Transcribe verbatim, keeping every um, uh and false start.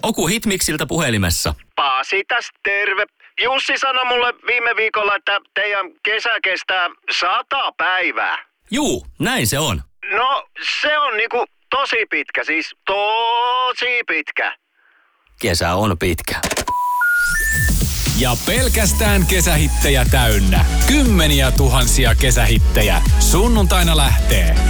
Oku Hitmixiltä puhelimessa. Pasi tästä terve. Jussi sanoi mulle viime viikolla, että teidän kesä kestää sata päivää. Juu, näin se on. No, se on niinku tosi pitkä, siis tosi pitkä. Kesä on pitkä. Ja pelkästään kesähittejä täynnä. Kymmeniä tuhansia kesähittejä. Sunnuntaina lähtee